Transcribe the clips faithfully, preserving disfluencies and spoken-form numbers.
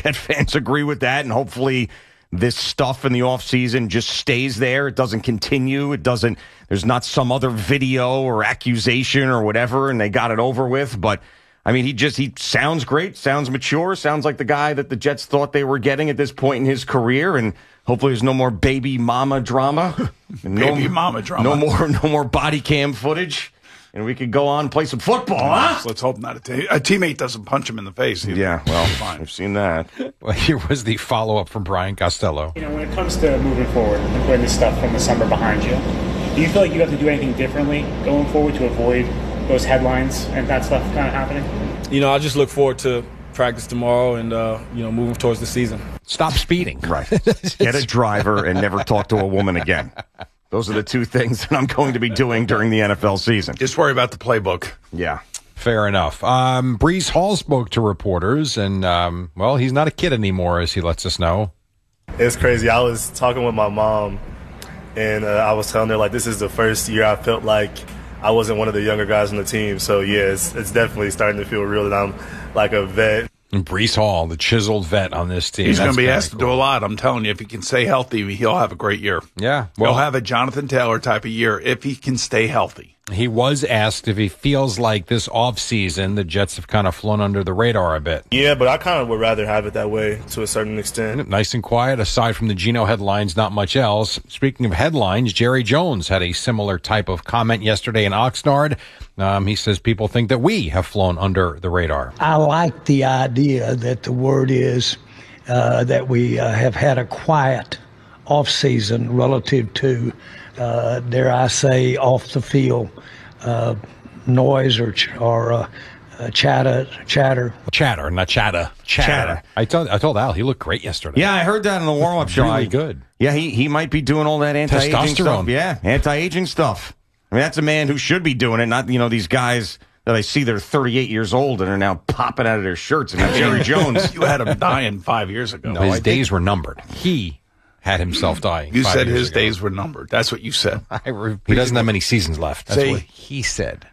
Jet fans agree with that, and hopefully this stuff in the offseason just stays there. It doesn't continue. It doesn't, there's not some other video or accusation or whatever, and they got it over with. But, I mean, he just, he sounds great, sounds mature, sounds like the guy that the Jets thought they were getting at this point in his career, and hopefully there's no more baby mama drama. baby no, mama drama. No more, no more body cam footage. And we could go on and play some football, huh? Let's hope not. A, te- a teammate doesn't punch him in the face either. Yeah, well, fine. I've seen that. Well, here was the follow-up from Brian Costello. You know, when it comes to moving forward and putting this stuff from the summer behind you, do you feel like you have to do anything differently going forward to avoid those headlines and that stuff kind of happening? You know, I just look forward to practice tomorrow and, uh, you know, moving towards the season. Stop speeding. Right. Get a driver and never talk to a woman again. Those are the two things that I'm going to be doing during the N F L season. Just worry about the playbook. Yeah. Fair enough. Um, Breece Hall spoke to reporters, and, um, well, he's not a kid anymore, as he lets us know. It's crazy. I was talking with my mom, and uh, I was telling her, like, this is the first year I felt like I wasn't one of the younger guys on the team. So, yeah, it's, it's definitely starting to feel real that I'm like a vet. And Breece Hall, the chiseled vet on this team. He's going to be asked cool. to do a lot. I'm telling you, if he can stay healthy, he'll have a great year. Yeah. Well, he'll have a Jonathan Taylor type of year if he can stay healthy. He was asked if he feels like this offseason the Jets have kind of flown under the radar a bit. Yeah, but I kind of would rather have it that way to a certain extent. Nice and quiet. Aside from the Geno headlines, not much else. Speaking of headlines, Jerry Jones had a similar type of comment yesterday in Oxnard. Um, he says people think that we have flown under the radar. I like the idea that the word is uh, that we uh, have had a quiet offseason relative to Uh, dare I say, off the field uh, noise or ch- or uh, uh, chatter, chatter, chatter, not chatter, chatter. Chatter. I told I told Al he looked great yesterday. Yeah, I heard that in the warm up show. Really I, good. Yeah, he he might be doing all that anti-aging stuff. Testosterone. Yeah, anti-aging stuff. I mean, that's a man who should be doing it. Not you know these guys that I see they're thirty-eight years old and are now popping out of their shirts. I mean, Jerry Jones. You had him dying five years ago. No, his days were numbered. He had himself dying. You said years his ago. days were numbered. That's what you said. I re- he doesn't have many seasons left. That's Say- what he said.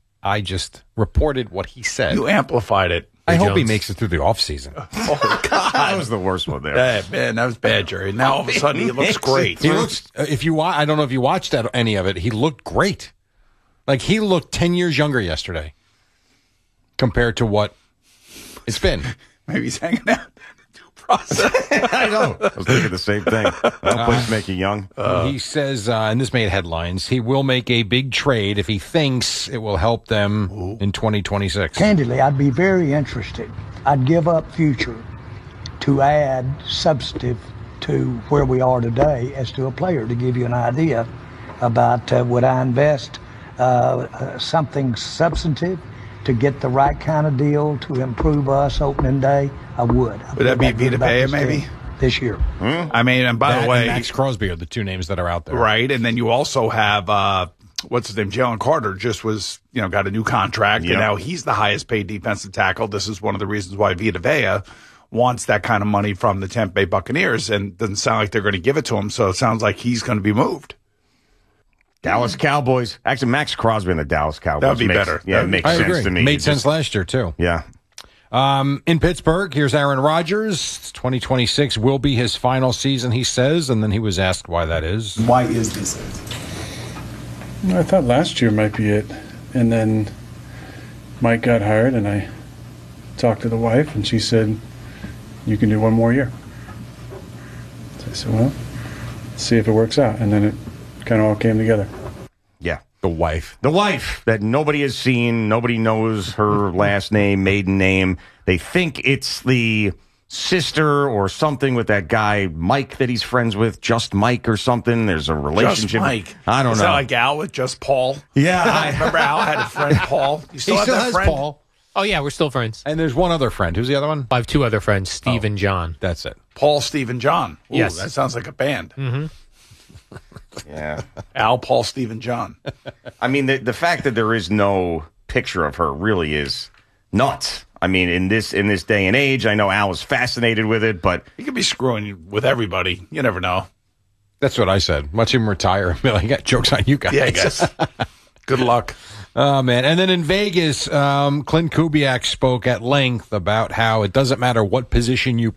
I just reported what he said. You amplified it. I hope he Jones. makes it through the offseason. Oh, God. That was the worst one there. Bad, man, that was bad, Jerry. Now all of a sudden he looks great. He looks. uh, If you, wa- I don't know if you watched that, any of it. He looked great. Like he looked ten years younger yesterday, compared to what it's been. Maybe he's hanging out. Process. I know. I was thinking the same thing. That place make you young. Uh, he says, uh, and this made headlines, he will make a big trade if he thinks it will help them Ooh. in twenty twenty-six. Candidly, I'd be very interested. I'd give up future to add substantive to where we are today as to a player, to give you an idea about uh, would I invest uh, uh, something substantive to get the right kind of deal to improve us opening day. I would. I would that be Vita Vea maybe? This year. Hmm? I mean, and by that the way, and Max Crosby are the two names that are out there. Right. And then you also have, uh, what's his name? Jalen Carter just was, you know, got a new contract. Yep. And now he's the highest paid defensive tackle. This is one of the reasons why Vita Vea wants that kind of money from the Tampa Bay Buccaneers, and doesn't sound like they're going to give it to him. So it sounds like he's going to be moved. Dallas Cowboys. Actually, Max Crosby and the Dallas Cowboys. That would be makes, better. Yeah, it makes I sense agree. to me. Made It sense just, last year, too. Yeah. Um, in Pittsburgh, here's Aaron Rodgers. twenty twenty-six will be his final season, he says, and then he was asked why that is. Why is this it? I thought last year might be it. And then Mike got hired, and I talked to the wife, and she said, you can do one more year. So I said, well, let's see if it works out. And then it kind of all came together. Yeah. The wife. The wife that nobody has seen. Nobody knows her last name, maiden name. They think it's the sister or something with that guy, Mike, that he's friends with. Just Mike or something. There's a relationship. Just Mike. I don't Is know. that like Al with Just Paul? Yeah. I remember Al had a friend, Paul. You still he have still that has friend? Paul. Oh, yeah, we're still friends. And there's one other friend. Who's the other one? I have two other friends, Steve Oh. and John. That's it. Paul, Steve, and John. Ooh, Yes. That sounds like a band. Mm-hmm. Yeah. Al, Paul, Steve, and John. I mean, the the fact that there is no picture of her really is nuts. I mean, in this in this day and age, I know Al was fascinated with it, but He could be screwing with everybody. You never know. That's what I said. Watch him retire and be like, I got jokes on you guys. Yeah, I guess. Good luck. Oh, man. And then in Vegas, um, Clint Kubiak spoke at length about how it doesn't matter what position you